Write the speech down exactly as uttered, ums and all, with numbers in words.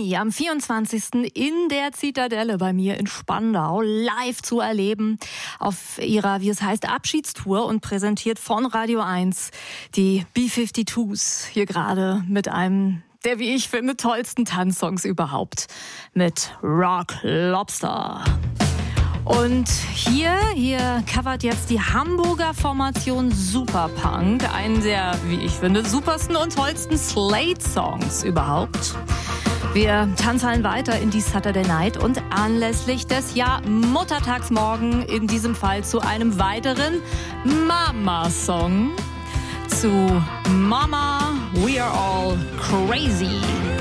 Juni am vierundzwanzigsten in der Zitadelle bei mir in Spandau live zu erleben auf ihrer, wie es heißt, Abschiedstour und präsentiert von Radio eins die B fünfundfünfzigers hier gerade mit einem der, wie ich finde, tollsten Tanzsongs überhaupt mit Rock Lobster. Und hier, hier covert jetzt die Hamburger Formation Superpunk, einen der, wie ich finde, supersten und tollsten Slate-Songs überhaupt. Wir tanzen weiter in die Saturday Night und anlässlich des Jahr Muttertagsmorgen in diesem Fall zu einem weiteren Mama-Song. Zu Mama, We Are All Crazy.